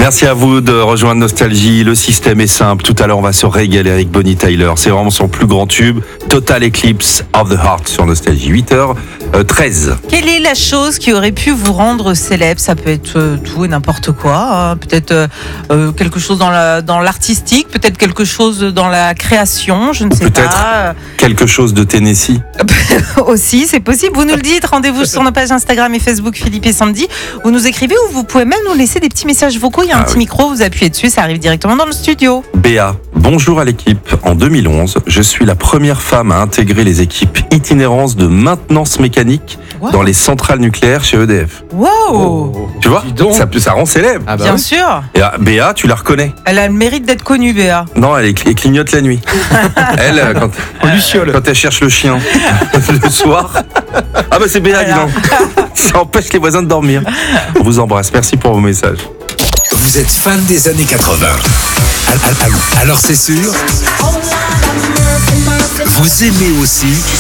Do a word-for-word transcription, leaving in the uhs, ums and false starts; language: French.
Merci à vous de rejoindre Nostalgie. Le système est simple. Tout à l'heure, on va se régaler avec Bonnie Tyler. C'est vraiment son plus grand tube. Total Eclipse of the Heart sur Nostalgie. huit heures treize. Quelle est la chose qui aurait pu vous rendre célèbre? Ça peut être euh, tout et n'importe quoi. Hein. Peut-être euh, euh, quelque chose dans, la, dans l'artistique, peut-être quelque chose dans la création, je ne sais Peut-être pas. quelque chose de Tennessee. Aussi, c'est possible. Vous nous le dites. Rendez-vous sur nos pages Instagram et Facebook Philippe et Sandy. Vous nous écrivez ou vous pouvez même nous laisser des petits messages vocaux. Il y a un Ah petit oui. micro, vous appuyez dessus, ça arrive directement dans le studio. Béa, bonjour à l'équipe. En deux mille onze, je suis la première femme à intégrer les équipes itinérance de maintenance mécanique Wow. dans les centrales nucléaires chez E D F. Wow, Tu vois, Dis donc. ça, ça rend célèbre. Ah bah bien oui. sûr. Et ah, Béa, tu la reconnais? Elle a le mérite d'être connue, Béa. Non, elle, est- elle clignote la nuit. Elle, euh, quand, En luciole. quand elle cherche le chien le soir. Ah bah c'est Béa, dis Voilà. donc. Ça empêche les voisins de dormir. On vous embrasse. Merci pour vos messages. Vous êtes fan des années quatre-vingts. Alors c'est sûr, vous aimez aussi